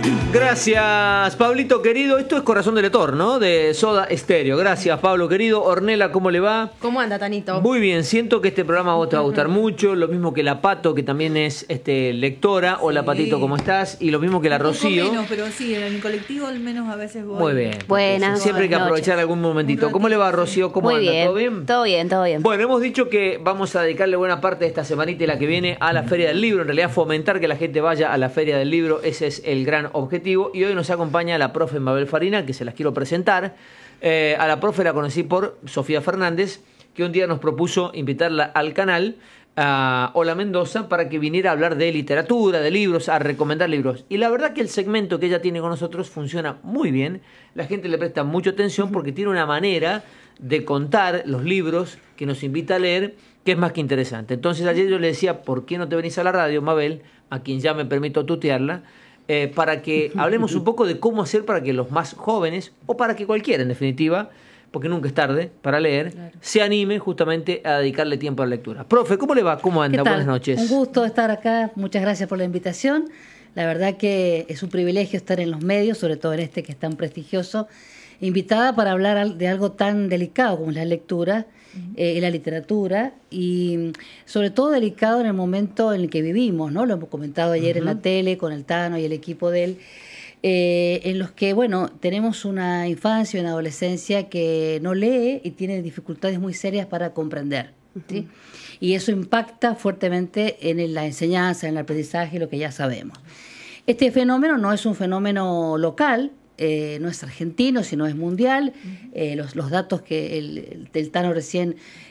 Gracias, Pablito querido. Esto es Corazón de Lector, ¿no? De Soda Stereo. Gracias, Pablo querido. Ornella, ¿cómo le va? ¿Cómo anda, Tanito? Muy bien, siento que este programa a vos te va a gustar mucho. Lo mismo que la Pato, que también es lectora. Hola, Patito, ¿cómo estás? Y lo mismo que la Rocío. Menos, pero sí, en el colectivo al menos a veces voy. Muy bien. Buenas. Siempre hay que aprovechar algún momentito. ¿Cómo le va, Rocío? ¿Cómo Muy anda? bien. ¿Todo bien? Todo bien, todo bien. Bueno, hemos dicho que vamos a dedicarle buena parte de esta semanita y la que viene a la Feria del Libro. En realidad, fomentar que la gente vaya a la Feria del Libro. Ese es el gran objetivo. Y hoy nos acompaña la profe Mabel Farina, que se las quiero presentar. A la profe la conocí por Sofía Fernández, que un día nos propuso invitarla al canal, a Hola Mendoza, para que viniera a hablar de literatura, de libros, a recomendar libros. Y la verdad que el segmento que ella tiene con nosotros funciona muy bien. La gente le presta mucha atención porque tiene una manera de contar los libros que nos invita a leer, que es más que interesante. Entonces ayer yo le decía, ¿por qué no te venís a la radio, Mabel? A quien ya me permito tutearla. Para que hablemos un poco de cómo hacer para que los más jóvenes, o para que cualquiera en definitiva, porque nunca es tarde para leer, claro, se anime justamente a dedicarle tiempo a la lectura. Profe, ¿cómo le va? ¿Cómo anda? Buenas noches. Un gusto estar acá, muchas gracias por la invitación. La verdad que es un privilegio estar en los medios, sobre todo en este que es tan prestigioso. Invitada para hablar de algo tan delicado como es la lectura y la literatura, y sobre todo delicado en el momento en el que vivimos, ¿no? Lo hemos comentado ayer en la tele con el Tano y el equipo de él, en los que, bueno, tenemos una infancia y una adolescencia que no lee y tiene dificultades muy serias para comprender, ¿sí? Y eso impacta fuertemente en la enseñanza, en el aprendizaje, lo que ya sabemos. Este fenómeno no es un fenómeno local, no es argentino, sino es mundial. Los datos que el Tano recién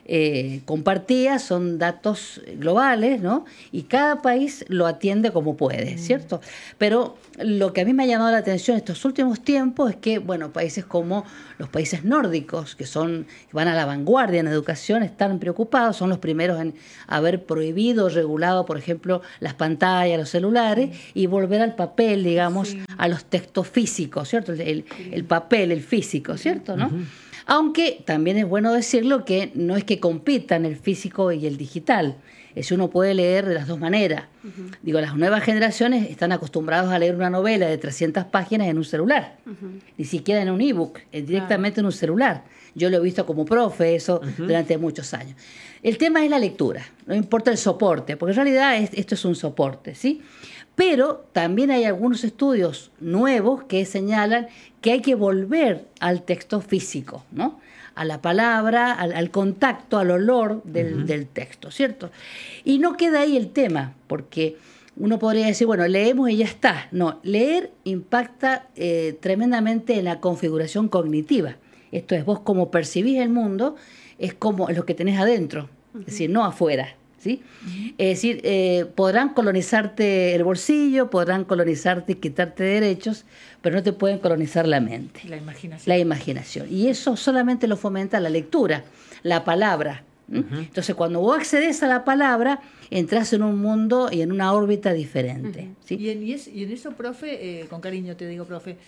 compartía son datos globales, ¿no? Y cada país lo atiende como puede, ¿cierto? Pero lo que a mí me ha llamado la atención estos últimos tiempos es que, bueno, países como los países nórdicos, que van a la vanguardia en educación, están preocupados, son los primeros en haber prohibido, regulado, por ejemplo, las pantallas, los celulares, y volver al papel, digamos, a los textos físicos, ¿cierto? El papel, el físico, ¿cierto? ¿No? Aunque también es bueno decirlo que no es que compitan el físico y el digital. Eso uno puede leer de las dos maneras. Digo, las nuevas generaciones están acostumbrados a leer una novela de 300 páginas en un celular. Ni siquiera en un ebook, directamente en un celular. Yo lo he visto como profe, eso durante muchos años. El tema es la lectura, no importa el soporte, porque en realidad esto es un soporte, ¿sí? Pero también hay algunos estudios nuevos que señalan que hay que volver al texto físico, ¿no? A la palabra, al contacto, al olor del texto, ¿cierto? Y no queda ahí el tema, porque uno podría decir, bueno, leemos y ya está. No, leer impacta tremendamente en la configuración cognitiva. Esto es, vos como percibís el mundo, es como lo que tenés adentro, es decir, no afuera, ¿sí? Es decir, podrán colonizarte el bolsillo, podrán colonizarte y quitarte derechos, pero no te pueden colonizar la mente. La imaginación. Y eso solamente lo fomenta la lectura, la palabra. Entonces, cuando vos accedes a la palabra, entras en un mundo y en una órbita diferente. ¿Sí? Y en eso, profe, con cariño te digo, profe,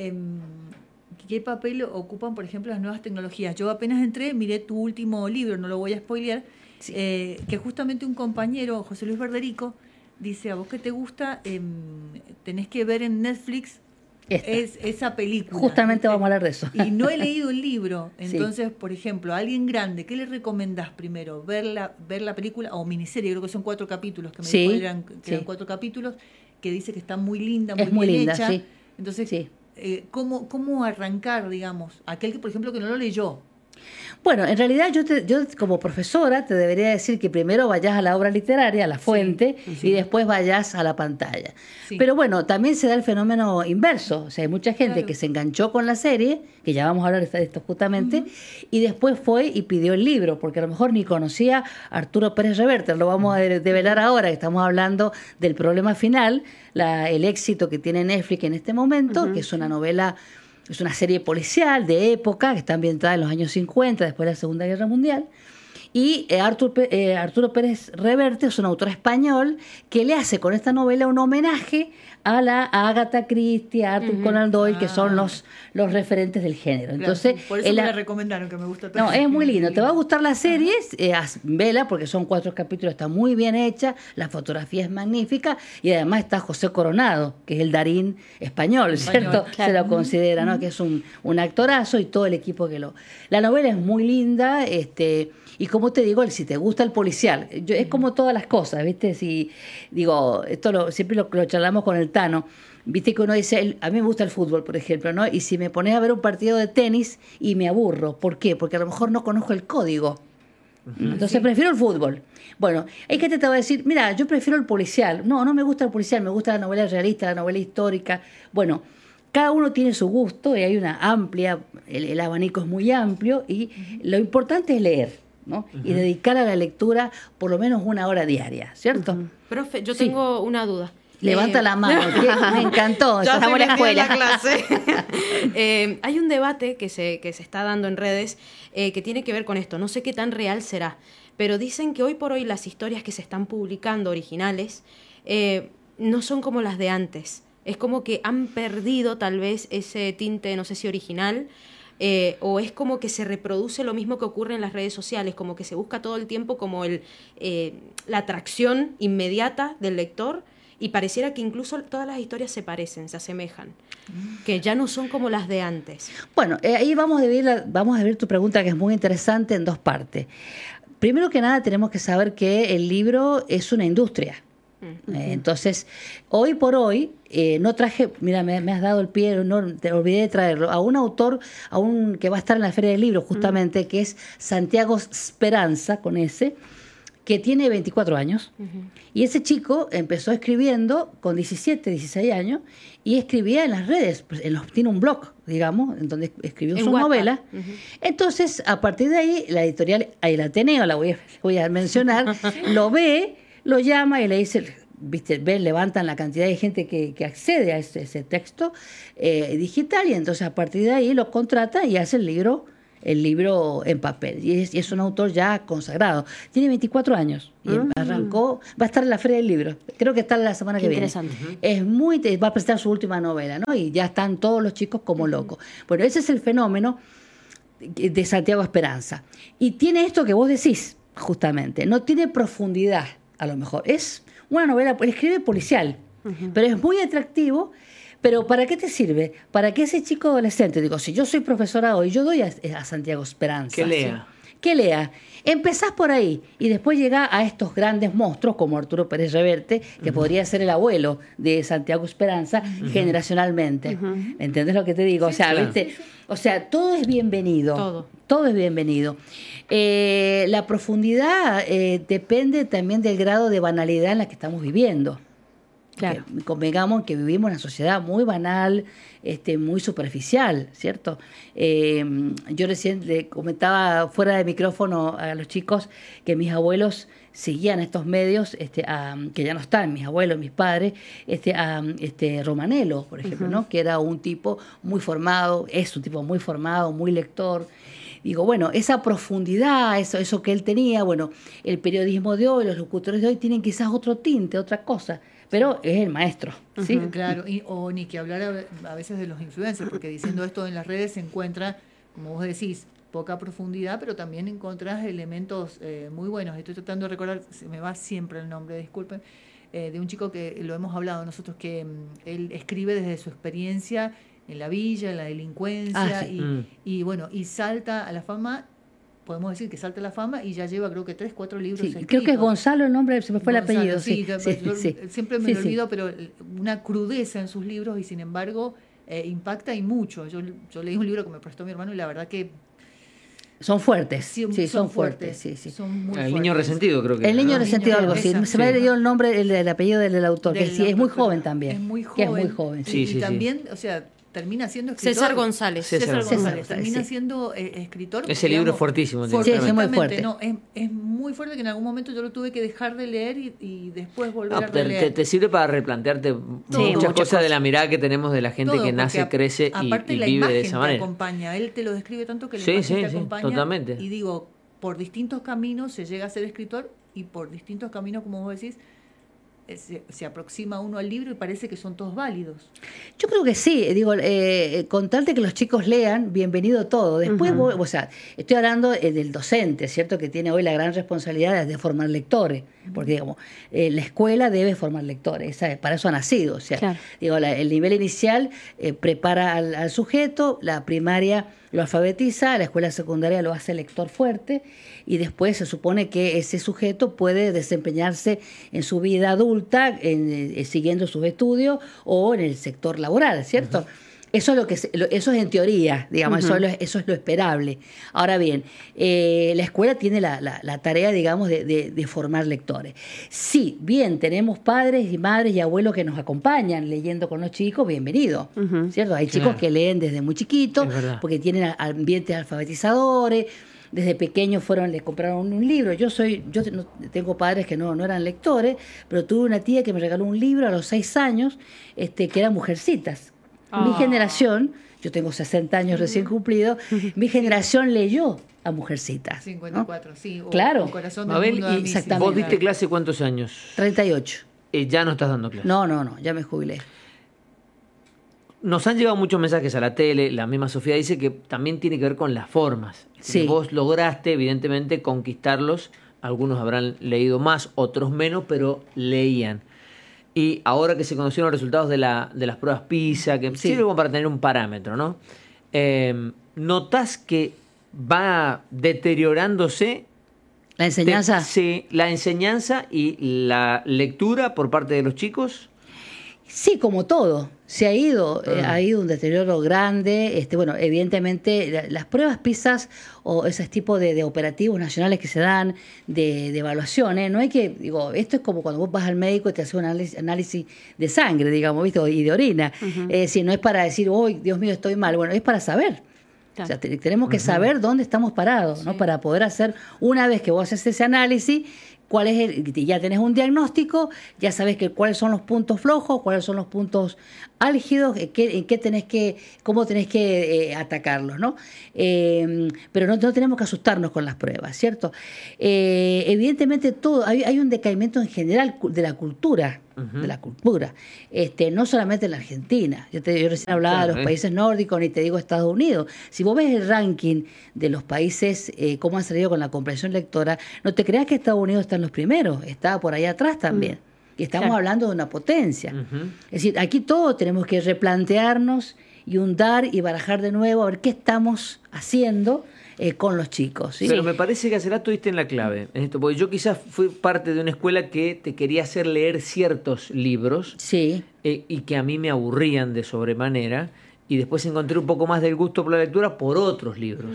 ¿qué papel ocupan, por ejemplo, las nuevas tecnologías? Yo apenas entré, miré tu último libro, no lo voy a spoilear, que justamente un compañero, José Luis Verderico, dice, a vos que te gusta, tenés que ver en Netflix esa película. Justamente vamos a hablar de eso. Y no he leído el libro. Entonces, por ejemplo, a alguien grande, ¿qué le recomendás primero? ¿Ver la película o miniserie? Creo que son 4 capítulos, que me dijo eran 4 capítulos, que dice que está muy linda, muy bien hecha. Sí. Entonces, ¿cómo arrancar, digamos? Aquel que, por ejemplo, que no lo leyó. Bueno, en realidad yo como profesora te debería decir que primero vayas a la obra literaria, a la fuente, y después vayas a la pantalla. Pero bueno, también se da el fenómeno inverso. O sea, hay mucha gente que se enganchó con la serie, que ya vamos a hablar de esto justamente, y después fue y pidió el libro, porque a lo mejor ni conocía a Arturo Pérez Reverte. Lo vamos a develar ahora, que estamos hablando del problema final, el éxito que tiene Netflix en este momento, que es una novela. Es una serie policial de época que está ambientada en los años 50, después de la Segunda Guerra Mundial. Y Arturo Pérez Reverte es un autor español que le hace con esta novela un homenaje a Agatha Christie, a Arthur Conan Doyle, que son los referentes del género. Claro, Entonces, por eso me la recomendaron, que me gusta tanto. no, es muy lindo. Te va a gustar la serie, vela, porque son 4 capítulos, está muy bien hecha, la fotografía es magnífica, y además está José Coronado, que es el Darín español, ¿cierto? claro. Se lo considera, ¿no? Que es un actorazo, y todo el equipo que lo... La novela es muy linda, y como te digo, si te gusta el policial, es como todas las cosas, ¿viste? Si digo, siempre lo charlamos con el Tano, viste que uno dice, a mí me gusta el fútbol, por ejemplo, ¿no? Y si me pones a ver un partido de tenis y me aburro, ¿por qué? Porque a lo mejor no conozco el código. Entonces prefiero el fútbol. Bueno, hay gente que te va a decir, mira, yo prefiero el policial. No me gusta el policial, me gusta la novela realista, la novela histórica. Bueno, cada uno tiene su gusto y hay una amplia, el abanico es muy amplio, y lo importante es leer, ¿no? Y dedicar a la lectura por lo menos 1 hora diaria, ¿cierto? Profe, yo Sí. tengo una duda. Levanta la mano, que me encantó. Ya Estamos en la estoy escuela. clase. Hay un debate que se está dando en redes que tiene que ver con esto. No sé qué tan real será, pero dicen que hoy por hoy las historias que se están publicando originales no son como las de antes. Es como que han perdido tal vez ese tinte, no sé si original, o es como que se reproduce lo mismo que ocurre en las redes sociales, como que se busca todo el tiempo como la atracción inmediata del lector, y pareciera que incluso todas las historias se parecen, se asemejan, que ya no son como las de antes. Bueno, ahí vamos a ver tu pregunta, que es muy interesante, en 2 partes. Primero que nada, tenemos que saber que el libro es una industria. Entonces, hoy por hoy, no traje, mira, me has dado el pie, no, te olvidé de traerlo, a un autor, que va a estar en la Feria del Libro justamente, que es Santiago Speranza, con ese, que tiene 24 años, y ese chico empezó escribiendo con 17, 16 años, y escribía en las redes, pues, tiene un blog, digamos, en donde escribió sus novelas. Entonces, a partir de ahí, la editorial, el Ateneo, la voy a mencionar, lo ve, lo llama y le dice, viste, levantan la cantidad de gente que accede a ese texto digital, y entonces a partir de ahí lo contrata y hace el libro en papel. Y es un autor ya consagrado. Tiene 24 años y arrancó, va a estar en la Feria del Libro. Creo que está la semana que viene. Interesante. Va a presentar su última novela, ¿no? Y ya están todos los chicos como locos. Bueno, ese es el fenómeno de Santiago Speranza. Y tiene esto que vos decís, justamente. No tiene profundidad, a lo mejor. Es una novela, él escribe policial, pero es muy atractivo. Pero ¿para qué te sirve? Para que ese chico adolescente, digo, si yo soy profesora hoy, yo doy a Santiago Speranza. Que lea. ¿Sí? Que lea. Empezás por ahí y después llega a estos grandes monstruos como Arturo Pérez Reverte, que podría ser el abuelo de Santiago Speranza generacionalmente. ¿Entendés lo que te digo? Sí, o sea, claro. ¿viste? O sea, todo es bienvenido. Todo es bienvenido. La profundidad depende también del grado de banalidad en la que estamos viviendo. Claro. Convengamos que vivimos en una sociedad muy banal, muy superficial, ¿cierto? Yo recién le comentaba fuera de micrófono a los chicos que mis abuelos seguían estos medios, que ya no están, mis abuelos, mis padres, a Romanello, por ejemplo, ¿no? Que era un tipo muy formado, es un tipo muy formado, muy lector. Digo, bueno, esa profundidad, eso que él tenía, bueno, el periodismo de hoy, los locutores de hoy tienen quizás otro tinte, otra cosa, pero es el maestro, ¿sí? Claro, o ni que hablar a veces de los influencers, porque diciendo esto en las redes se encuentra, como vos decís, poca profundidad, pero también encontrás elementos muy buenos. Estoy tratando de recordar, se me va siempre el nombre, disculpen, de un chico que lo hemos hablado nosotros, que él escribe desde su experiencia en la villa, en la delincuencia, y bueno, y salta a la fama. Podemos decir que salta a la fama y ya lleva creo que 3, 4 libros escritos. Creo que es Gonzalo el nombre, se me fue Gonzalo, el apellido. Siempre me lo olvido, pero una crudeza en sus libros, y sin embargo impacta y mucho. Yo leí un libro que me prestó mi hermano y la verdad que son fuertes, son fuertes. Son muy El fuertes. Niño Resentido, creo que. El Niño ¿no? Resentido, algo así. Se me ha leído el nombre, el apellido del autor, que sí, es muy joven también. Es muy Que es joven. muy joven. Sí, Y también, o sea, termina siendo escritor. César González. César González. Termina sí. siendo escritor. Ese libro es fuertísimo. Sí, es muy fuerte. No, es muy fuerte, que en algún momento yo lo tuve que dejar de leer y después volver No, a releer. te sirve para replantearte muchas cosas de la mirada que tenemos de la gente Todo, que nace, porque crece aparte y la vive imagen de esa te manera. acompaña. Él te lo describe tanto que la Sí, imagen sí, te sí, acompaña. totalmente. Y digo, por distintos caminos se llega a ser escritor, y por distintos caminos, como vos decís, se aproxima uno al libro y parece que son todos válidos. Yo creo que sí, digo, con tal de que los chicos lean, bienvenido todo. Después, o sea, estoy hablando del docente, ¿cierto? Que tiene hoy la gran responsabilidad de formar lectores, porque digamos, la escuela debe formar lectores, ¿sabes? Para eso ha nacido. O sea, claro. Digo, el nivel inicial prepara al sujeto, la primaria lo alfabetiza, la escuela secundaria lo hace lector fuerte, y después se supone que ese sujeto puede desempeñarse en su vida adulta, siguiendo sus estudios o en el sector laboral, ¿cierto? Uh-huh. Eso es en teoría, digamos, uh-huh. Eso es lo esperable. Ahora bien, la escuela tiene la tarea, digamos, de formar lectores. Sí, bien, tenemos padres y madres y abuelos que nos acompañan leyendo con los chicos, bienvenido, uh-huh. ¿cierto? Hay chicos que leen desde muy chiquitos, porque tienen ambientes alfabetizadores. Desde pequeños les compraron un libro. Yo tengo padres que no eran lectores, pero tuve una tía que me regaló un libro a los 6 años, que era Mujercitas. Mi generación, yo tengo 60 años recién cumplidos, mi generación leyó a Mujercitas. 54, ¿no? Sí. Claro. Corazón Mabel, exactamente. ¿Vos diste clase cuántos años? 38. Ya no estás dando clase. No, ya me jubilé. Nos han llegado muchos mensajes a la tele, la misma Sofía dice que también tiene que ver con las formas. Sí. Vos lograste, evidentemente, conquistarlos. Algunos habrán leído más, otros menos, pero leían. Y ahora que se conocieron los resultados de las pruebas PISA, que sirve como para tener un parámetro, ¿no? ¿Notás que va deteriorándose la enseñanza? Sí, la enseñanza y la lectura por parte de los chicos. Sí, como todo. Se ha ido un deterioro grande. Bueno, evidentemente las pruebas PISA o ese tipo de operativos nacionales que se dan de evaluaciones, no hay que, digo, esto es como cuando vos vas al médico y te hace un análisis de sangre, digamos, ¿viste? Y de orina. Uh-huh. Si no es para decir, ¡oh, Dios mío, estoy mal! Bueno, es para saber. Claro. O sea, tenemos que saber dónde estamos parados, ¿no? Para poder hacer, una vez que vos haces ese análisis, ya tenés un diagnóstico, ya sabes cuáles son los puntos flojos, cuáles son los puntos álgidos, cómo tenés que atacarlos, ¿no? Pero no tenemos que asustarnos con las pruebas, ¿cierto? Evidentemente hay un decaimiento en general de la cultura, no solamente en la Argentina. Yo recién hablaba de los países nórdicos, ni te digo Estados Unidos. Si vos ves el ranking de los países, cómo han salido con la comprensión lectora, no te creas que Estados Unidos está en los primeros, está por ahí atrás también. Y estamos hablando de una potencia. Es decir, aquí todos tenemos que replantearnos y hundar y barajar de nuevo a ver qué estamos haciendo con los chicos. ¿Sí? Pero me parece que hace rato diste en la clave en esto, porque yo quizás fui parte de una escuela que te quería hacer leer ciertos libros y que a mí me aburrían de sobremanera, y después encontré un poco más del gusto por la lectura por otros libros.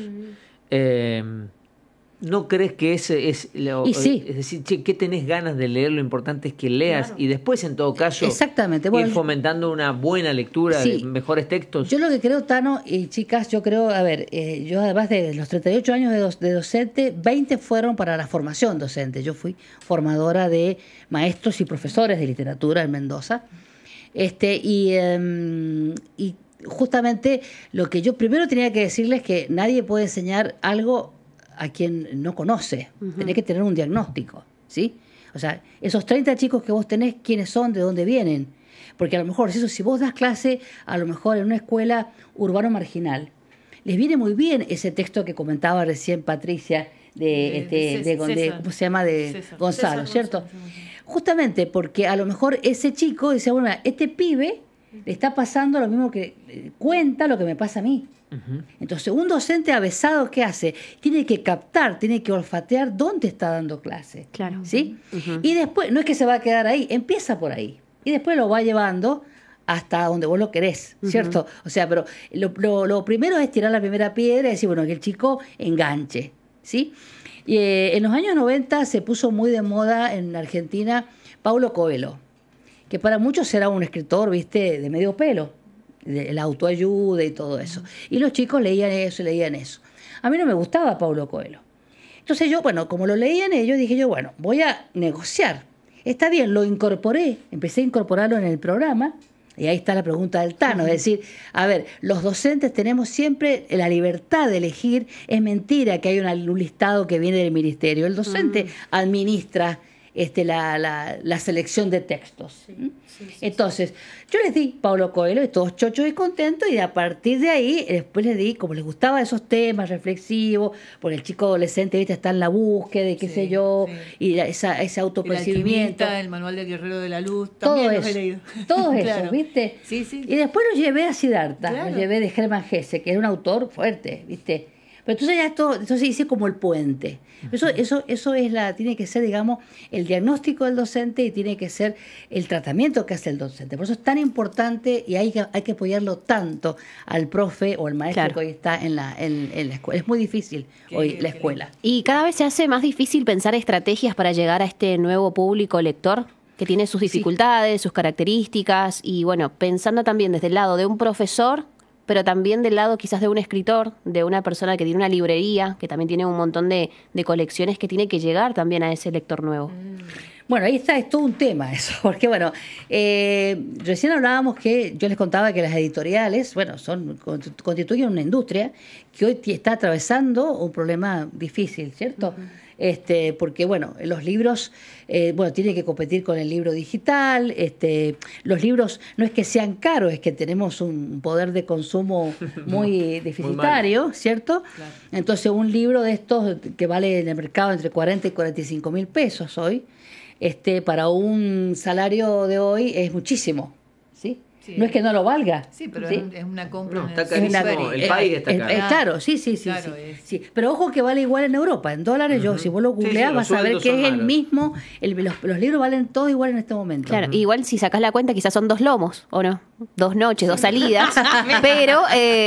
¿No crees que ese es es decir, ¿qué tenés ganas de leer? Lo importante es que leas y después, en todo caso, ir fomentando una buena lectura de mejores textos. Yo lo que creo, Tano y chicas, yo creo, yo además de los 38 años de docente, 20 fueron para la formación docente. Yo fui formadora de maestros y profesores de literatura en Mendoza. Y justamente lo que yo primero tenía que decirles es que nadie puede enseñar algo a quien no conoce. Tenés que tener un diagnóstico, ¿sí? O sea, esos 30 chicos que vos tenés, ¿quiénes son? ¿De dónde vienen? Porque a lo mejor, si vos das clase, a lo mejor en una escuela urbano marginal, les viene muy bien ese texto que comentaba recién Patricia, ¿cómo se llama? De Gonzalo, ¿cierto? Justamente porque a lo mejor ese chico dice, bueno, este pibe le está pasando lo mismo que cuenta lo que me pasa a mí. Entonces, un docente avesado, ¿qué hace? Tiene que captar, tiene que olfatear dónde está dando clase. Claro. ¿Sí? Y después, no es que se va a quedar ahí, empieza por ahí. Y después lo va llevando hasta donde vos lo querés, ¿cierto? O sea, pero lo primero es tirar la primera piedra y decir, bueno, que el chico enganche, ¿sí? Y, en los años 90 se puso muy de moda en Argentina Paulo Coelho, que para muchos era un escritor, ¿viste?, de medio pelo, de la autoayuda y todo eso. Y los chicos leían eso. A mí no me gustaba Paulo Coelho. Entonces yo, como lo leían ellos, dije yo, voy a negociar. Está bien, lo incorporé, empecé a incorporarlo en el programa, y ahí está la pregunta del Tano, es decir, a ver, los docentes tenemos siempre la libertad de elegir, es mentira que hay un listado que viene del ministerio, el docente administra la selección de textos. Entonces, yo les di Paulo Coelho y todos chochos y contentos, y a partir de ahí después les di, como les gustaba esos temas reflexivos, porque el chico adolescente, viste, está en la búsqueda y qué sé yo, y ese autopercibimiento. El manual del guerrero de la luz, también los he leído. Todo Claro. eso, ¿viste? Sí, sí. Y después los llevé a Siddhartha, Claro. los llevé de Hermann Hesse, que era un autor fuerte, ¿viste? Pero entonces ya entonces hice como el puente. Eso es tiene que ser, digamos, el diagnóstico del docente, y tiene que ser el tratamiento que hace el docente. Por eso es tan importante, y hay que apoyarlo tanto al profe o al maestro Claro. que hoy está en la escuela. Es muy difícil hoy la escuela. Y cada vez se hace más difícil pensar estrategias para llegar a este nuevo público lector que tiene sus dificultades, sus características, y bueno, pensando también desde el lado de un profesor, pero también del lado quizás de un escritor, de una persona que tiene una librería, que también tiene un montón de colecciones, que tiene que llegar también a ese lector nuevo. Bueno, ahí está, es todo un tema eso, porque bueno, recién hablábamos que yo les contaba que las editoriales, bueno, constituyen una industria que hoy está atravesando un problema difícil, ¿cierto? Porque bueno, los libros, tienen que competir con el libro digital, los libros no es que sean caros, es que tenemos un poder de consumo muy deficitario, ¿cierto? Claro. Entonces un libro de estos que vale en el mercado entre 40 y 45 mil pesos hoy, para un salario de hoy es muchísimo, ¿sí? Sí. No es que no lo valga. Sí, pero ¿sí? es una compra. No, en está el carísimo. Sainsbury. El país está caro. Claro, sí. Claro, Sí. Pero ojo que vale igual en Europa, en dólares. Si vos lo googleás, los vas a ver sueldos que son es el malos. mismo. Los libros valen todos igual en este momento. Claro, igual si sacás la cuenta quizás son 2 lomos, ¿o no? 2 noches, 2 salidas, pero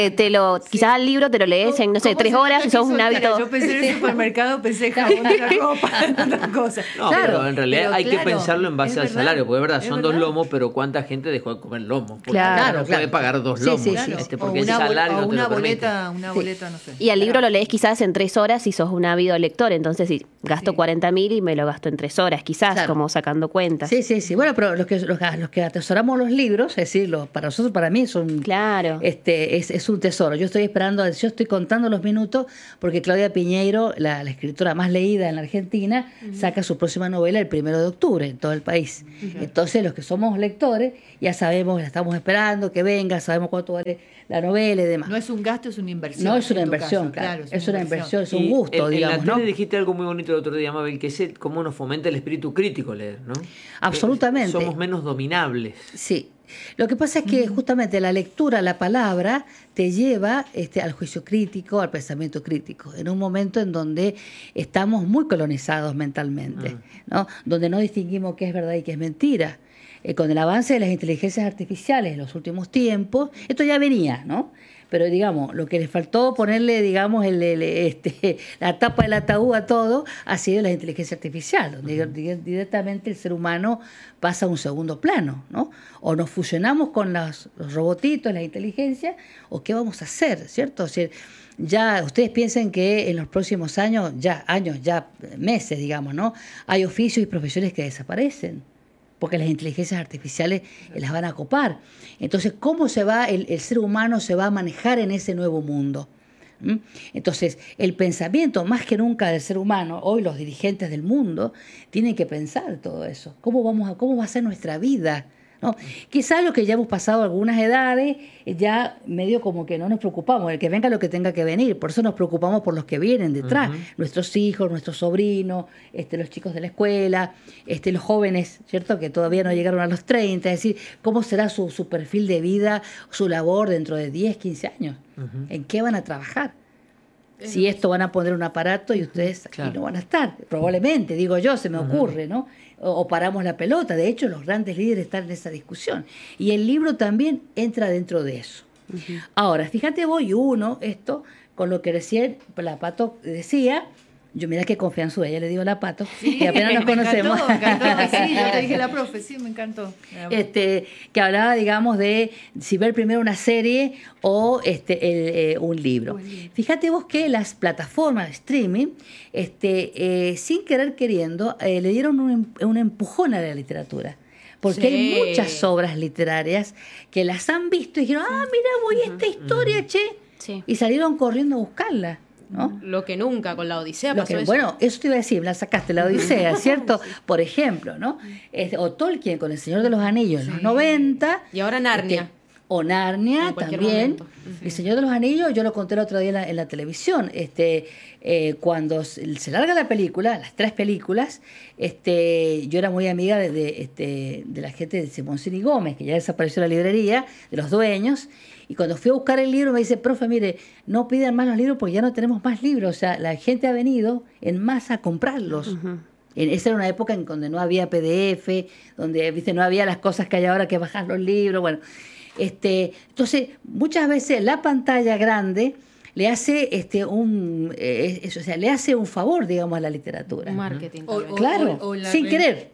quizás al libro te lo lees en, no sé, ¿Cómo 3 se nota horas que y sos un soltera? hábito... Yo pensé en el supermercado, pensé en jabón de la ropa, otra cosa. No, Claro, pero en realidad pero hay que claro, pensarlo en base es al verdad, salario, porque es verdad, es son 2 verdad. lomos, pero ¿cuánta gente dejó de comer lomos? Porque Claro, no claro. puede pagar 2 Sí, lomos, sí, Claro, porque o el salario o no te una lo permite. boleta, no sé. Y al libro lo lees quizás en 3 horas si sos un ávido lector, entonces si gasto Sí. 40.000 y me lo gasto en 3 horas, quizás, Claro. como sacando cuentas. Sí. Bueno, pero los que atesoramos los libros, es decir, para nosotros, para mí es un... Claro. Es un tesoro. Yo estoy contando los minutos porque Claudia Piñeiro, la escritora más leída en la Argentina, saca su próxima novela el 1 de octubre en todo el país. Entonces, los que somos lectores ya sabemos, la estamos esperando que venga, sabemos cuánto vale la novela y demás. No es un gasto, es una inversión. No es una en tu inversión, caso, claro. Es una inversión, es un Y gusto, en digamos, la ¿no? tele dijiste algo muy bonito el otro día, Mabel, que es cómo nos fomenta el espíritu crítico leer, ¿no? Absolutamente. Somos menos dominables. Sí. Lo que pasa es que justamente la lectura, la palabra, te lleva al juicio crítico, al pensamiento crítico, en un momento en donde estamos muy colonizados mentalmente, ¿no? Donde no distinguimos qué es verdad y qué es mentira. Con el avance de las inteligencias artificiales en los últimos tiempos, esto ya venía, ¿no? Pero digamos, lo que les faltó ponerle, digamos, la tapa del ataúd a todo ha sido la inteligencia artificial, donde directamente el ser humano pasa a un segundo plano, ¿no? O nos fusionamos con los robotitos, la inteligencia, o qué vamos a hacer, ¿cierto? O sea, ya ustedes piensen que en los próximos años, meses, digamos, ¿no? Hay oficios y profesiones que desaparecen, porque las inteligencias artificiales las van a copar. Entonces, ¿cómo el ser humano se va a manejar en ese nuevo mundo? Entonces, el pensamiento más que nunca del ser humano, hoy los dirigentes del mundo tienen que pensar todo eso. ¿Cómo va a ser nuestra vida? ¿No? Quizás lo que ya hemos pasado algunas edades, ya medio como que no nos preocupamos, el que venga lo que tenga que venir, por eso nos preocupamos por los que vienen detrás, nuestros hijos, nuestros sobrinos, los chicos de la escuela, los jóvenes, ¿cierto? Que todavía no llegaron a los 30, es decir, ¿cómo será su perfil de vida, su labor dentro de 10, 15 años? ¿En qué van a trabajar? Si esto van a poner un aparato y ustedes aquí no van a estar, probablemente, digo yo, se me ocurre, ¿no? O paramos la pelota. De hecho, los grandes líderes están en esa discusión. Y el libro también entra dentro de eso. Ahora, fíjate vos, esto, con lo que recién la Pato decía, yo mira qué confianza, ella le digo la Pato, y apenas nos conocemos. Me encantó, sí, yo te dije la profe, sí, me encantó. Que hablaba, digamos, de si ver primero una serie o un libro. Fíjate vos que las plataformas de streaming, sin querer queriendo, le dieron un empujón a la literatura. Porque hay muchas obras literarias que las han visto y dijeron, mira, voy a esta historia, che. Sí. Y salieron corriendo a buscarla. ¿no? Lo que nunca con la Odisea Lo pasó que, eso. bueno, eso te iba a decir, me la sacaste, la Odisea, ¿cierto? Por ejemplo, ¿no? O Tolkien con El Señor de los Anillos en los 90. Y ahora Narnia. O Narnia En cualquier también. momento. El Señor de los Anillos, yo lo conté el otro día en la televisión. Cuando se larga la película, las 3 películas, yo era muy amiga de la gente de Simoncini Gómez, que ya desapareció la librería, de los dueños. Y cuando fui a buscar el libro me dice, profe, mire, no pidan más los libros porque ya no tenemos más libros. O sea, la gente ha venido en masa a comprarlos. Esa era una época en donde no había PDF, donde, viste, no había las cosas que hay ahora, que bajar los libros. Bueno, entonces muchas veces la pantalla grande le hace le hace un favor, digamos, a la literatura. Marketing. Claro, sin querer.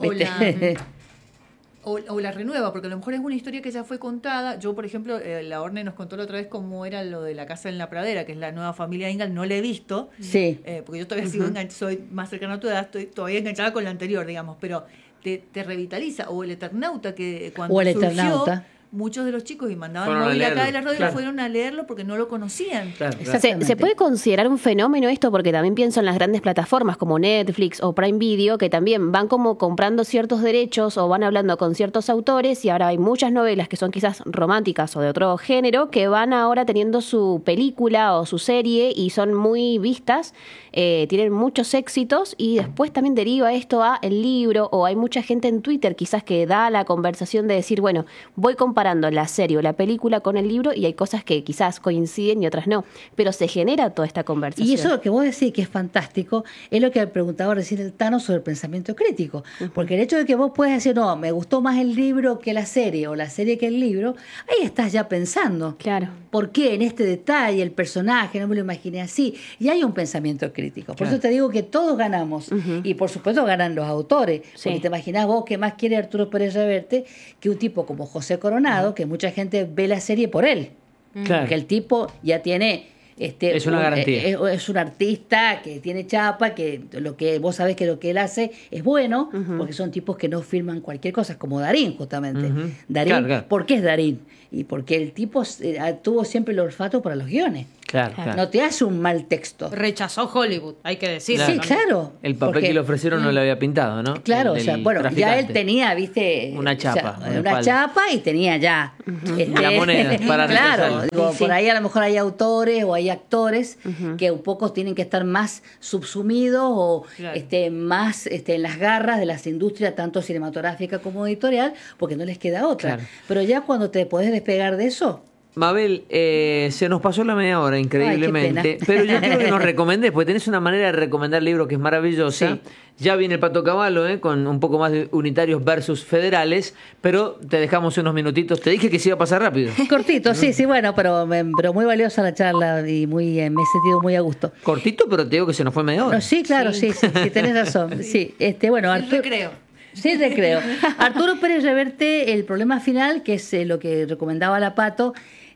O la renueva, porque a lo mejor es una historia que ya fue contada. Yo, por ejemplo, la Orne nos contó la otra vez cómo era lo de La Casa en la Pradera, que es la nueva familia Ingalls. No la he visto, Sí. porque yo todavía soy más cercana a tu edad, estoy todavía enganchada con la anterior, digamos, pero te revitaliza. O El Eternauta, que cuando O El surgió, Eternauta. muchos de los chicos y mandaban Fueron a móvil acá leerlo, de la radio, claro. fueron a leerlo porque no lo conocían. Claro, claro. Exactamente. ¿Se puede considerar un fenómeno esto? Porque también pienso en las grandes plataformas como Netflix o Prime Video, que también van como comprando ciertos derechos o van hablando con ciertos autores, y ahora hay muchas novelas que son quizás románticas o de otro género que van ahora teniendo su película o su serie y son muy vistas, tienen muchos éxitos, y después también deriva esto a el libro, o hay mucha gente en Twitter quizás que da la conversación de decir, bueno, voy comparando la serie o la película con el libro y hay cosas que quizás coinciden y otras no, pero se genera toda esta conversación. Y eso que vos decís que es fantástico es lo que preguntaba recién el Tano sobre el pensamiento crítico. Porque el hecho de que vos puedas decir, no, me gustó más el libro que la serie o la serie que el libro, ahí estás ya pensando. Claro. ¿Por qué en este detalle el personaje no me lo imaginé así? Y hay un pensamiento crítico. Por Claro. eso te digo que todos ganamos. Y por supuesto ganan los autores. Sí. Porque te imaginás vos que más quiere Arturo Pérez Reverte que un tipo como José Coronado, que mucha gente ve la serie por él. Claro. Porque el tipo ya tiene... Es una garantía. Es un artista que tiene chapa, que vos sabés que lo que él hace es bueno, porque son tipos que no firman cualquier cosa, como Darín, justamente. Ujú. Darín, Claro, claro. ¿por qué es Darín? Y porque el tipo tuvo siempre el olfato para los guiones. Claro, claro. No te hace un mal texto. Rechazó Hollywood, hay que decirlo. Sí, también. claro. El papel porque- que le ofrecieron no le había pintado, ¿no? Claro, El o sea, del bueno, ya traficante. él tenía, viste, Una chapa, o sea, una una espalda. chapa y tenía ya La moneda para claro, rechazarlo. digo, Sí. por ahí a lo mejor hay autores o hay actores que un poco tienen que estar más subsumidos o Claro. más en las garras de las industrias, tanto cinematográfica como editorial, porque no les queda otra. Claro. Pero ya cuando te podés despegar de eso, Mabel, se nos pasó la media hora increíblemente, Ay, qué pena. pero yo quiero que nos recomendés, porque tenés una manera de recomendar libros que es maravillosa. Sí. Ya viene el Pato Caballo, con un poco más de unitarios versus federales, pero te dejamos unos minutitos. Te dije que se iba a pasar rápido. cortito, sí, bueno, pero muy valiosa la charla y me he sentido muy a gusto. Cortito, pero te digo que se nos fue media hora. No, sí, claro, sí, tenés razón. Sí, bueno, El Arturo, recreo. sí, recreo. Arturo Pérez Reverte, El problema final, que es lo que recomendaba la Pato,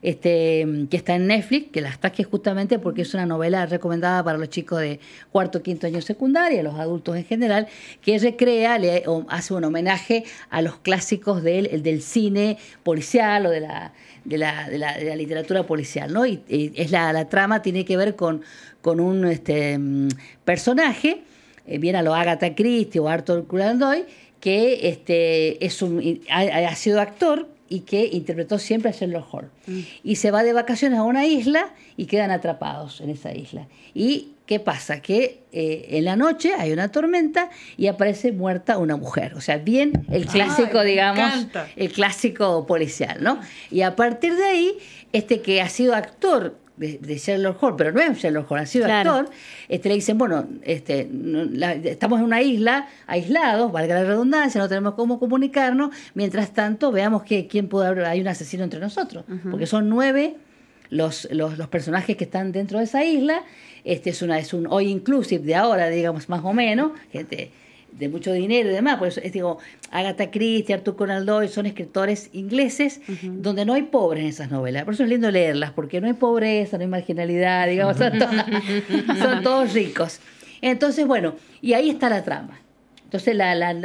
que está en Netflix, que la destaque justamente porque es una novela recomendada para los chicos de cuarto, quinto año secundaria, los adultos en general, que recrea, hace un homenaje a los clásicos del cine policial o de la literatura policial, ¿no? Y es la trama tiene que ver con un personaje, bien a lo Agatha Christie o Arthur Conan Doyle, que ha sido actor y que interpretó siempre a Sherlock Holmes. Y se va de vacaciones a una isla y quedan atrapados en esa isla. ¿Y qué pasa? Que en la noche hay una tormenta y aparece muerta una mujer. O sea, bien el clásico, Ay, me digamos, encanta. el clásico policial, ¿no? Y a partir de ahí, que ha sido actor de Sherlock Holmes, pero no es Sherlock Holmes, ha sido Claro. actor, le dicen, bueno, estamos en una isla, aislados, valga la redundancia, no tenemos cómo comunicarnos, mientras tanto veamos quién puede haber, hay un asesino entre nosotros, porque son 9 los personajes que están dentro de esa isla. Es un all inclusive de ahora, digamos, más o menos, gente de mucho dinero y demás. Por eso digo, Agatha Christie, Arthur Conan Doyle son escritores ingleses donde no hay pobres en esas novelas. Por eso es lindo leerlas, porque no hay pobreza, no hay marginalidad, digamos, son todos ricos. Entonces, bueno, y ahí está la trama. Entonces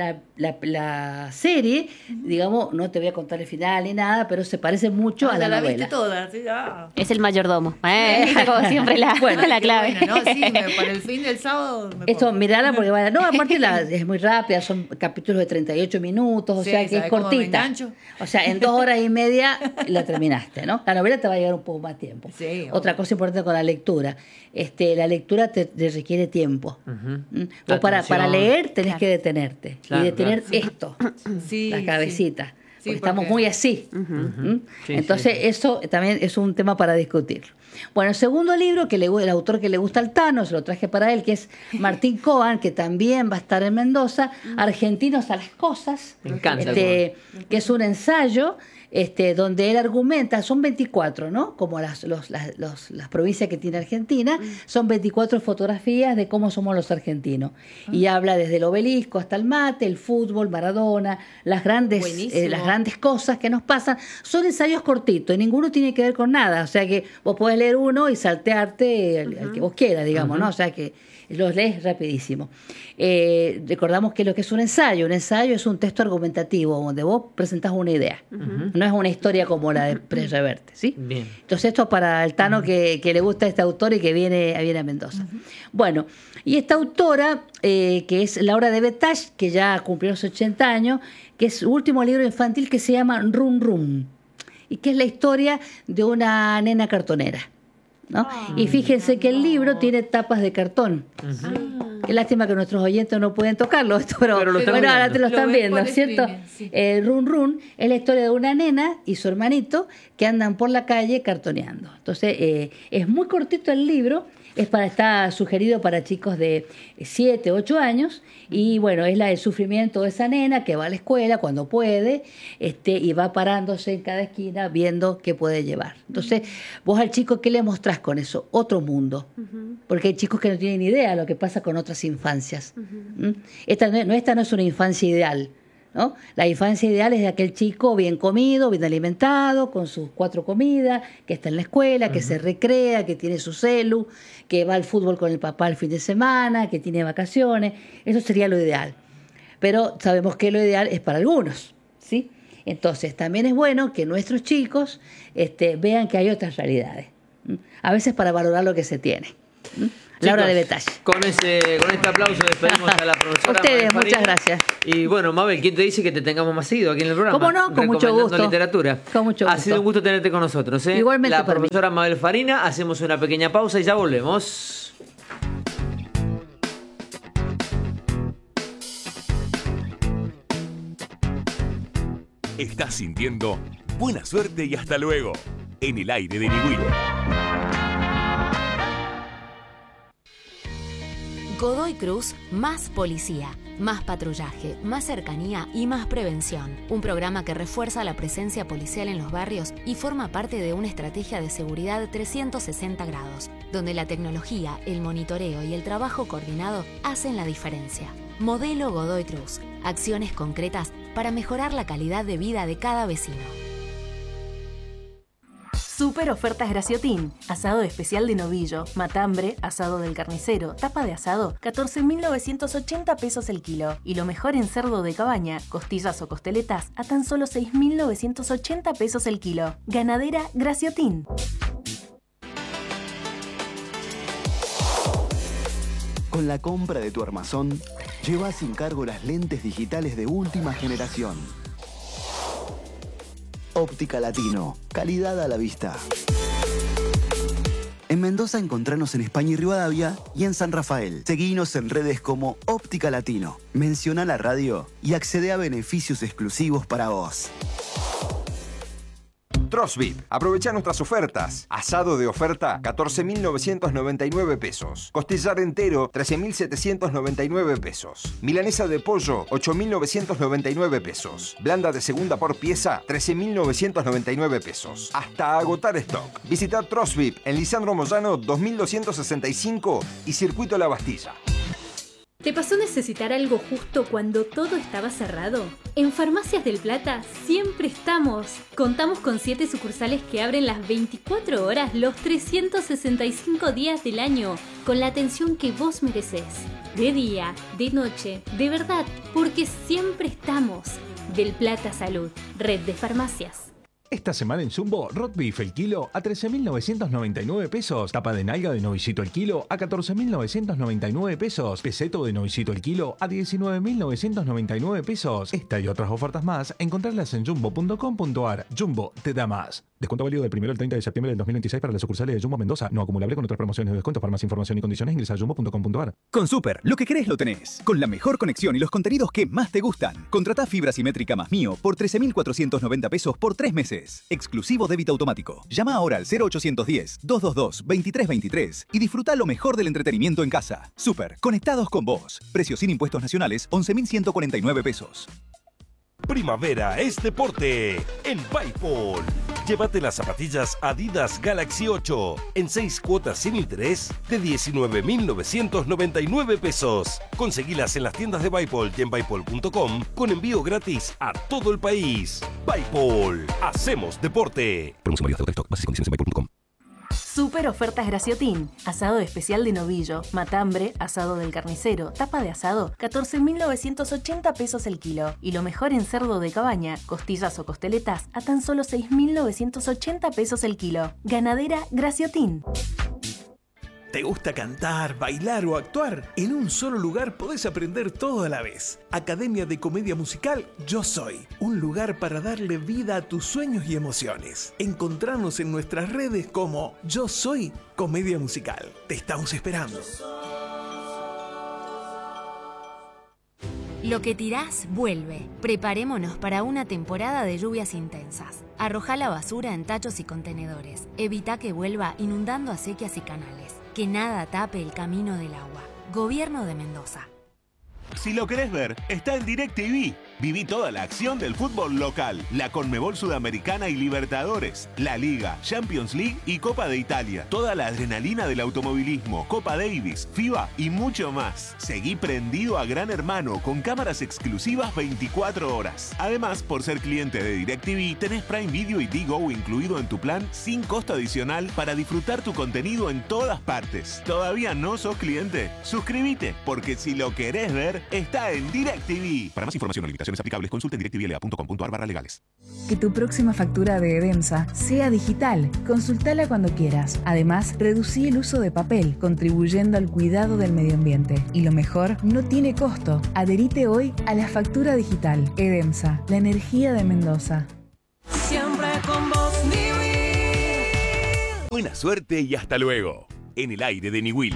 la serie, digamos, no te voy a contar el final ni nada, pero se parece mucho a la novela. viste toda, sí, ah. Es el mayordomo. Como siempre la clave. Bueno, ¿no? Sí, para el fin del sábado me Esto, pongo. mirala porque no, aparte es muy rápida, son capítulos de 38 minutos, o Sí, sea que es ¿sabes cómo me cortita. engancho? O sea, en 2 horas y media la terminaste, ¿no? La novela te va a llevar un poco más tiempo. Sí, Otra cosa importante con la lectura, la lectura te requiere tiempo. Vos para Atención. leer tenés Claro. que detenerte Claro, y detener claro. esto, Sí, la cabecita. Sí, porque estamos porque- muy así. Sí, Entonces, sí, sí. eso también es un tema para discutir. Bueno, el segundo libro, el autor que le gusta al Tano, se lo traje para él, que es Martín Coan, que también va a estar en Mendoza, Argentinos a las Cosas, Me encanta que es un ensayo donde él argumenta, son 24, ¿no? Como las provincias que tiene Argentina, son 24 fotografías de cómo somos los argentinos. Y habla desde el obelisco hasta el mate, el fútbol, Maradona, las grandes cosas que nos pasan. Son ensayos cortitos, y ninguno tiene que ver con nada. O sea que vos podés leer uno y saltearte al que vos quieras, digamos, ¿no? O sea que los lees rapidísimo. Recordamos que lo que es un ensayo es un texto argumentativo donde vos presentás una idea. No es una historia como la de Pérez Reverte, ¿sí? Bien. Entonces esto para el Tano que le gusta este autor y que viene a Mendoza. Bueno, y esta autora, que es Laura de Betache, que ya cumplió los 80 años, que es su último libro infantil que se llama Rum Rum, y que es la historia de una nena cartonera, ¿no? Y fíjense que el libro tiene tapas de cartón. Qué lástima que nuestros oyentes no pueden tocarlo, pero lo están bueno, ahora viendo. te lo están Lo ven viendo, por ¿cierto? streaming, sí. Run Run es la historia de una nena y su hermanito que andan por la calle cartoneando. Entonces, es muy cortito el libro, está sugerido para chicos de 7, 8 años, y bueno, es el sufrimiento de esa nena que va a la escuela cuando puede, y va parándose en cada esquina viendo qué puede llevar. Entonces, vos al chico, ¿qué le mostrás con eso? Otro mundo. Porque hay chicos que no tienen idea de lo que pasa con otras infancias. Esta no es una infancia ideal, ¿no? La infancia ideal es de aquel chico bien comido, bien alimentado, con sus 4 comidas, que está en la escuela, que se recrea, que tiene su celu, que va al fútbol con el papá el fin de semana, que tiene vacaciones. Eso sería lo ideal. Pero sabemos que lo ideal es para algunos, ¿sí? Entonces, también es bueno que nuestros chicos vean que hay otras realidades. A veces para valorar lo que se tiene. Laura Chicos, de Betache. Con este aplauso despedimos a la profesora Ustedes, Mabel Farina. muchas gracias. Y bueno, Mabel, ¿quién te dice que te tengamos más seguido aquí en el programa? ¿Cómo no? Con mucho Recomendando gusto. literatura. Con mucho Ha gusto. sido un gusto tenerte con nosotros. Igualmente La para mí. profesora Mabel Farina. Hacemos una pequeña pausa y ya volvemos. Estás sintiendo buena suerte y hasta luego en el aire de Niwil. Godoy Cruz, más policía, más patrullaje, más cercanía y más prevención. Un programa que refuerza la presencia policial en los barrios y forma parte de una estrategia de seguridad 360 grados, donde la tecnología, el monitoreo y el trabajo coordinado hacen la diferencia. Modelo Godoy Cruz. Acciones concretas para mejorar la calidad de vida de cada vecino. Super ofertas Graciotín. Asado especial de novillo, matambre, asado del carnicero, tapa de asado, 14.980 pesos el kilo. Y lo mejor en cerdo de cabaña, costillas o costeletas, a tan solo 6.980 pesos el kilo. Ganadera Graciotín. Con la compra de tu armazón, lleva sin cargo las lentes digitales de última generación. Óptica Latino, calidad a la vista. En Mendoza encontranos en España y Rivadavia y en San Rafael. Seguinos en redes como Óptica Latino. Menciona la radio y accede a beneficios exclusivos para vos. Trosvit. Aprovecha nuestras ofertas. Asado de oferta, 14.999 pesos. Costillar entero, 13.799 pesos. Milanesa de pollo, 8.999 pesos. Blanda de segunda por pieza, 13.999 pesos. Hasta agotar stock. Visita Trosvit en Lisandro Moyano 2265 y Circuito La Bastilla. ¿Te pasó necesitar algo justo cuando todo estaba cerrado? En Farmacias del Plata siempre estamos. Contamos con 7 sucursales que abren las 24 horas los 365 días del año, con la atención que vos merecés. De día, de noche, de verdad, porque siempre estamos. Del Plata Salud, red de farmacias. Esta semana en Jumbo, Roast Beef el kilo a 13.999 pesos. Tapa de nalga de novicito el kilo a 14.999 pesos. Peseto de novicito el kilo a 19.999 pesos. Esta y otras ofertas más, encontrarlas en jumbo.com.ar. Jumbo te da más. Descuento válido del 1 al 30 de septiembre del 2026 para las sucursales de Jumbo Mendoza. No acumulable con otras promociones de descuento. Para más información y condiciones ingresa a jumbo.com.ar. Con Super, lo que querés lo tenés. Con la mejor conexión y los contenidos que más te gustan. Contratá fibra simétrica más Mío por 13.490 pesos por 3 meses. Exclusivo débito automático. Llama ahora al 0810-222-2323 y disfruta lo mejor del entretenimiento en casa. Super, conectados con vos. Precio sin impuestos nacionales, 11.149 pesos. Primavera es deporte en Bipol. Llévate las zapatillas Adidas Galaxy 8 en 6 cuotas sin interés de 19.999 pesos. Conseguilas en las tiendas de Bipol y en Bipol.com con envío gratis a todo el país. Bipol, hacemos deporte. Promoción válida hasta stock. Bases y condiciones en Bipol.com. Super ofertas Graciotín. Asado especial de novillo, matambre, asado del carnicero, tapa de asado, 14.980 pesos el kilo. Y lo mejor en cerdo de cabaña, costillas o costeletas, a tan solo 6.980 pesos el kilo. Ganadera Graciotín. ¿Te gusta cantar, bailar o actuar? En un solo lugar podés aprender todo a la vez. Academia de Comedia Musical Yo Soy. Un lugar para darle vida a tus sueños y emociones. Encontrarnos en nuestras redes como Yo Soy Comedia Musical. Te estamos esperando. Lo que tirás, vuelve. Preparémonos para una temporada de lluvias intensas. Arrojá la basura en tachos y contenedores. Evita que vuelva inundando acequias y canales. Que nada tape el camino del agua. Gobierno de Mendoza. Si lo querés ver, está en DirecTV. Viví toda la acción del fútbol local, la Conmebol Sudamericana y Libertadores, la Liga, Champions League y Copa de Italia. Toda la adrenalina del automovilismo, Copa Davis, FIBA y mucho más. Seguí prendido a Gran Hermano con cámaras exclusivas 24 horas. Además, por ser cliente de DirecTV, tenés Prime Video y Digo incluido en tu plan sin costo adicional para disfrutar tu contenido en todas partes. ¿Todavía no sos cliente? Suscríbete, porque si lo querés ver, está en DirecTV. Para más información o limitaciones aplicables, consulta en directvla.com.ar/legales. Que tu próxima factura de Edemsa sea digital. Consultala cuando quieras. Además, reducí el uso de papel, contribuyendo al cuidado del medio ambiente. Y lo mejor, no tiene costo. Adherite hoy a la factura digital. Edemsa, la energía de Mendoza. Siempre con vos, Niwil. Buena suerte y hasta luego. En el aire de Niwil.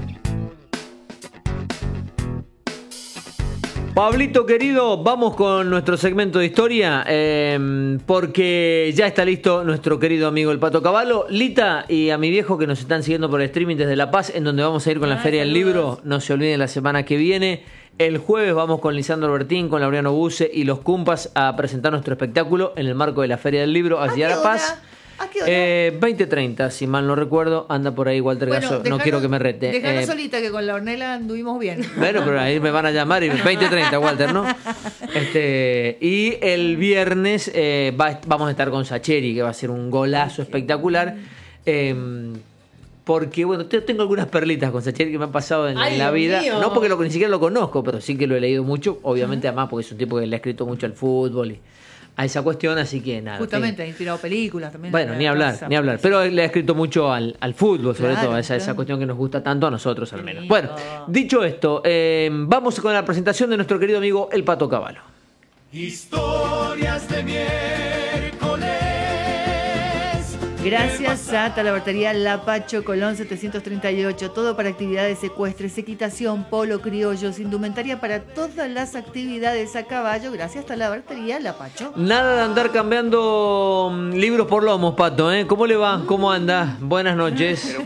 Pablito querido, vamos con nuestro segmento de historia, porque ya está listo nuestro querido amigo el Pato Cavallo, Lita y a mi viejo que nos están siguiendo por el streaming desde La Paz, en donde vamos a ir con la Feria del Libro. No se olviden la semana que viene. El jueves vamos con Lisandro Bertín, con Laureano Buse y los Cumpas a presentar nuestro espectáculo en el marco de la Feria del Libro allí a La Paz. ¿A qué hora? 20:30, si mal no recuerdo, anda por ahí Walter Gasso, no quiero que me rete. Dejanos solita que con la Ornella anduvimos bien. Bueno, pero ahí me van a llamar y 20:30, Walter, ¿no? Y el viernes vamos a estar con Sacheri, que va a ser un golazo espectacular. Porque, bueno, tengo algunas perlitas con Sacheri que me han pasado en la vida. Mío. No porque ni siquiera lo conozco, pero sí que lo he leído mucho. Obviamente, además, porque es un tipo que le ha escrito mucho al fútbol y a esa cuestión, así que nada. Justamente, ha inspirado películas también. Bueno, ni hablar. Pero le ha escrito mucho al fútbol, sobre todo, esa cuestión que nos gusta tanto a nosotros, al menos. Bueno, dicho esto, vamos con la presentación de nuestro querido amigo el Pato Cavallo. Historias de miércoles. Gracias a Talabartería Lapacho Colón 738. Todo para actividades ecuestres, equitación, polo, criollos, indumentaria para todas las actividades a caballo. Gracias a Talabartería Lapacho. Nada de andar cambiando libros por lomos, Pato, ¿eh? ¿Cómo le va? ¿Cómo anda? Buenas noches.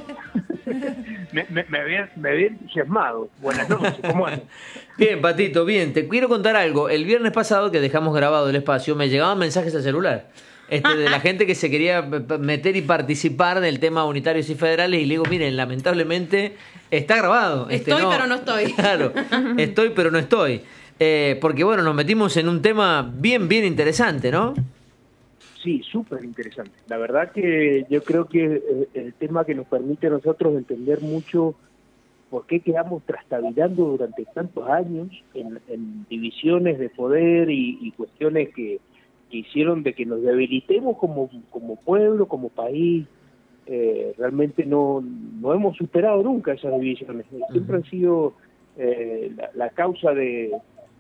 Me había entusiasmado. Buenas noches, ¿cómo andas? Bien, Patito, bien. Te quiero contar algo. El viernes pasado, que dejamos grabado el espacio, me llegaban mensajes al celular. de la gente que se quería meter y participar del tema unitarios y federales, y le digo, miren, lamentablemente está grabado. Estoy, pero no estoy. Claro, estoy, pero no estoy. Porque bueno, nos metimos en un tema bien interesante, ¿no? Sí, súper interesante. La verdad que yo creo que el tema que nos permite a nosotros entender mucho por qué quedamos trastabillando durante tantos años en divisiones de poder y cuestiones que hicieron de que nos debilitemos como pueblo, como país. Realmente no hemos superado nunca esas divisiones. Siempre han sido la causa de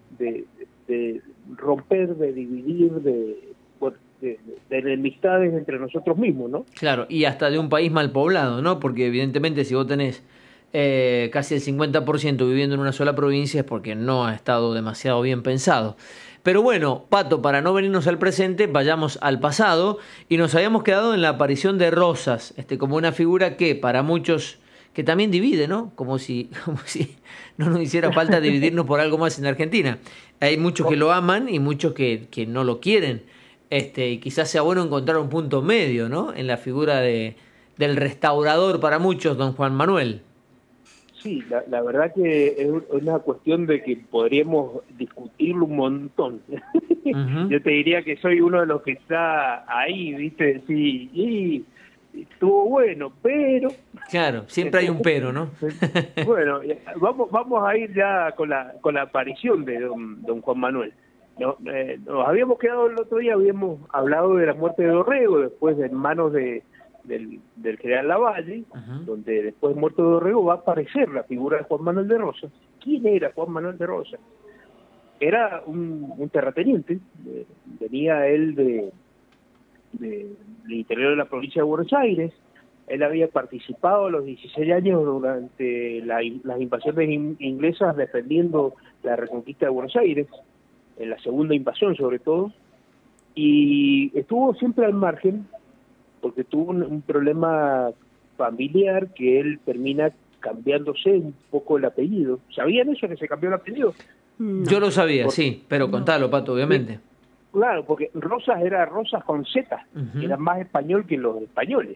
romper, de dividir, de enemistades entre nosotros mismos, ¿no? Claro, y hasta de un país mal poblado, ¿no? Porque evidentemente si vos tenés casi el 50% viviendo en una sola provincia es porque no ha estado demasiado bien pensado. Pero bueno, Pato, para no venirnos al presente, vayamos al pasado, y nos habíamos quedado en la aparición de Rosas, como una figura que para muchos, que también divide, ¿no? Como si no nos hiciera falta dividirnos por algo más en Argentina. Hay muchos que lo aman y muchos que no lo quieren. Y quizás sea bueno encontrar un punto medio, ¿no? En la figura del restaurador para muchos, don Juan Manuel. Sí, la verdad que es una cuestión de que podríamos discutirlo un montón. Uh-huh. Yo te diría que soy uno de los que está ahí, ¿viste? Sí, y estuvo bueno, pero... Claro, siempre hay un pero, ¿no? Bueno, vamos a ir ya con la aparición de don Juan Manuel. Nos habíamos quedado el otro día, habíamos hablado de la muerte de Dorrego, después en manos del general Lavalle, uh-huh, donde después de muerto de Dorrego va a aparecer la figura de Juan Manuel de Rosas. ¿Quién era Juan Manuel de Rosas? Era un terrateniente, venía él del interior de la provincia de Buenos Aires. Él había participado a los 16 años durante las invasiones inglesas defendiendo la reconquista de Buenos Aires, en la segunda invasión sobre todo, y estuvo siempre al margen porque tuvo un problema familiar que él termina cambiándose un poco el apellido. ¿Sabían eso, que se cambió el apellido? No. Yo lo sabía, sí, pero contalo, Pato, obviamente. Claro, porque Rosas era Rosas con Z, uh-huh, era más español que los españoles.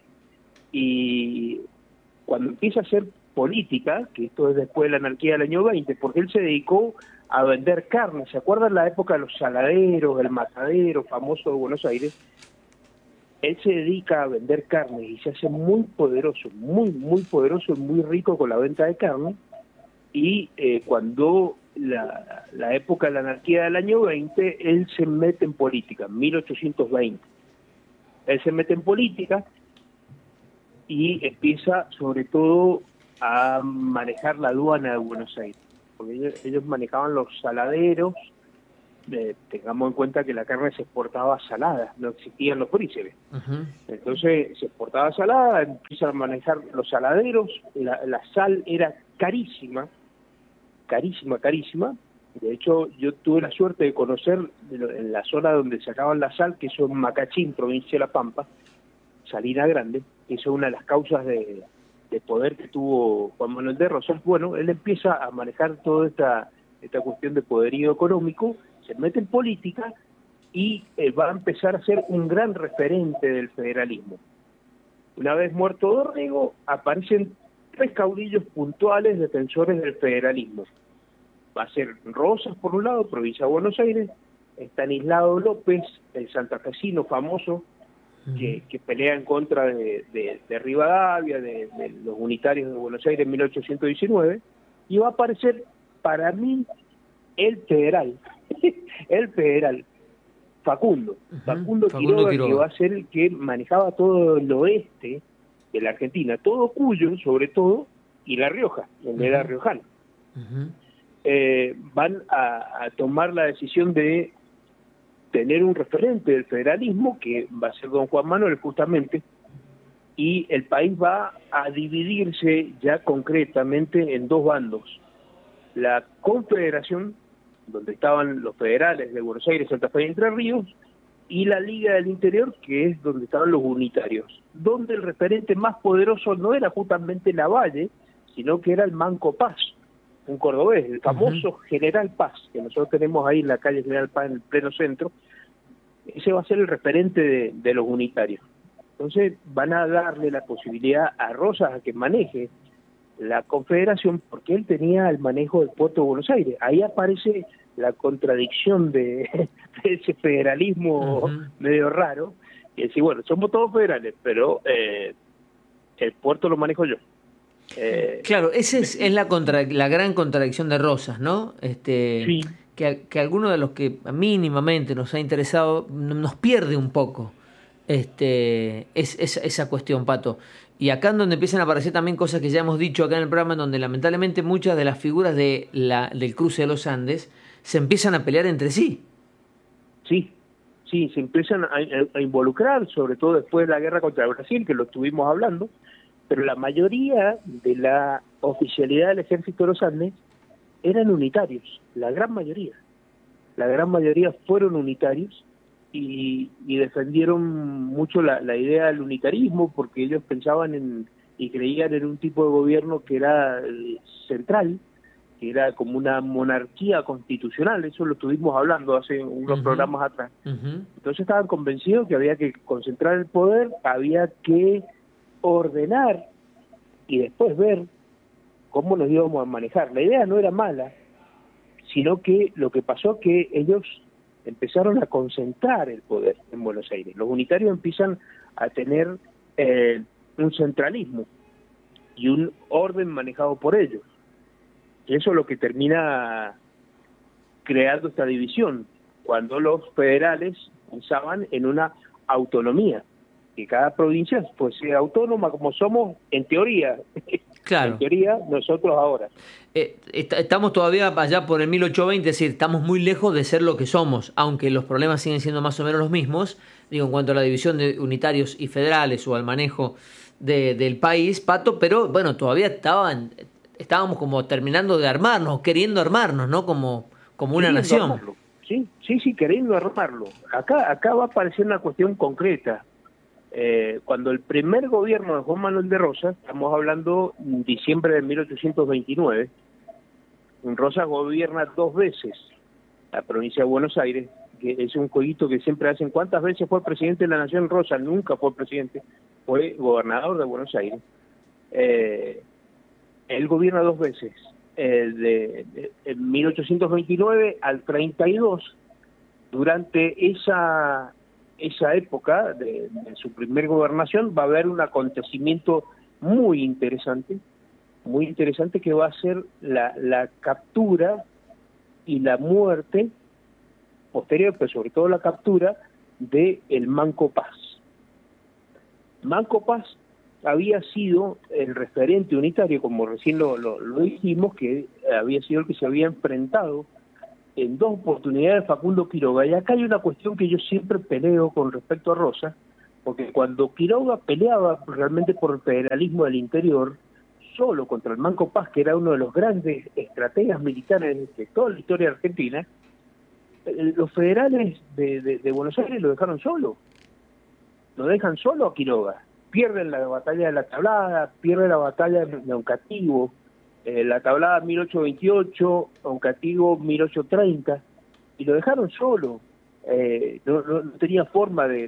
Y cuando empieza a hacer política, que esto es después de la anarquía del año 20, porque él se dedicó a vender carne. ¿Se acuerdan la época de los saladeros, el matadero famoso de Buenos Aires? Él se dedica a vender carne y se hace muy poderoso, muy poderoso y muy rico con la venta de carne. Y cuando la época de la anarquía del año 20, él se mete en política, 1820. Él se mete en política y empieza sobre todo a manejar la aduana de Buenos Aires, porque ellos manejaban los saladeros. Tengamos en cuenta que la carne se exportaba salada, no existían los freezers. Uh-huh. Entonces se exportaba salada, empiezan a manejar los saladeros, la sal era carísima. De hecho, yo tuve la suerte de conocer en la zona donde sacaban la sal, que es en Macachín, provincia de La Pampa, Salina Grande, que es una de las causas de poder que tuvo Juan Manuel de Rosas. Bueno, él empieza a manejar toda esta cuestión de poderío económico, se mete en política y va a empezar a ser un gran referente del federalismo. Una vez muerto Dorrego, aparecen 3 caudillos puntuales defensores del federalismo. Va a ser Rosas, por un lado, provincia de Buenos Aires, Estanislao López, el santafesino famoso, que pelea en contra de Rivadavia, de los unitarios de Buenos Aires en 1819, y va a aparecer, para mí, el federal, Facundo Quiroga, que va a ser el que manejaba todo el oeste de la Argentina, todo Cuyo sobre todo, y La Rioja, donde era riojano. Uh-huh. Van a tomar la decisión de tener un referente del federalismo, que va a ser don Juan Manuel justamente, y el país va a dividirse ya concretamente en 2 bandos. La Confederación, donde estaban los federales de Buenos Aires, Santa Fe y Entre Ríos, y la Liga del Interior, que es donde estaban los unitarios, donde el referente más poderoso no era justamente Lavalle, sino que era el Manco Paz, un cordobés, el famoso General Paz, que nosotros tenemos ahí en la calle General Paz, en el pleno centro. ese va a ser el referente de los unitarios. Entonces van a darle la posibilidad a Rosas a que maneje la Confederación, porque él tenía el manejo del puerto de Buenos Aires. Ahí aparece la contradicción de ese federalismo medio raro, y decir, bueno, somos todos federales, pero el puerto lo manejo yo. Claro, esa es la gran contradicción de Rosas, ¿no? Sí. Que alguno de los que mínimamente nos ha interesado nos pierde un poco esa cuestión, Pato. Y acá en donde empiezan a aparecer también cosas que ya hemos dicho acá en el programa, en donde lamentablemente muchas de las figuras del cruce de los Andes se empiezan a pelear entre sí. Sí, se empiezan a involucrar, sobre todo después de la guerra contra Brasil, que lo estuvimos hablando, pero la mayoría de la oficialidad del ejército de los Andes eran unitarios, la gran mayoría fueron unitarios y defendieron mucho la idea del unitarismo, porque ellos pensaban y creían en un tipo de gobierno que era central, que era como una monarquía constitucional. Eso lo estuvimos hablando hace unos programas atrás. Entonces estaban convencidos que había que concentrar el poder, había que ordenar y después ver cómo nos íbamos a manejar. La idea no era mala, sino que lo que pasó es que ellos empezaron a concentrar el poder en Buenos Aires. Los unitarios empiezan a tener un centralismo y un orden manejado por ellos. Y eso es lo que termina creando esta división, cuando los federales pensaban en una autonomía, que cada provincia pues sea autónoma como somos en teoría. Claro. En teoría, nosotros ahora. Estamos todavía allá por el 1820, es decir, estamos muy lejos de ser lo que somos, aunque los problemas siguen siendo más o menos los mismos, digo, en cuanto a la división de unitarios y federales o al manejo del país, Pato, pero bueno, todavía estábamos como terminando de armarnos, queriendo armarnos, ¿no? Como una nación. Armarlo. Sí, queriendo armarlo. Acá va a aparecer una cuestión concreta. Cuando el primer gobierno de Juan Manuel de Rosas, estamos hablando en diciembre de 1829, Rosas gobierna 2 veces la provincia de Buenos Aires, que es un jueguito que siempre hacen. ¿Cuántas veces fue presidente de la Nación Rosas? Nunca fue presidente, fue gobernador de Buenos Aires. Él gobierna 2 veces, de 1829 al 32. Durante esa época de su primer gobernación va a haber un acontecimiento muy interesante que va a ser la captura y la muerte posterior, pero sobre todo la captura de el Manco Paz. Manco Paz había sido el referente unitario, como recién lo dijimos, que había sido el que se había enfrentado en 2 oportunidades a Facundo Quiroga. Y acá hay una cuestión que yo siempre peleo con respecto a Rosas, porque cuando Quiroga peleaba realmente por el federalismo del interior, solo contra el Manco Paz, que era uno de los grandes estrategas militares de toda la historia argentina, los federales de Buenos Aires lo dejaron solo. Lo dejan solo a Quiroga. Pierden la batalla de la Tablada, pierden la batalla de Oncativo, la Tablada 1828, Oncativo 1830, y lo dejaron solo. No tenía forma de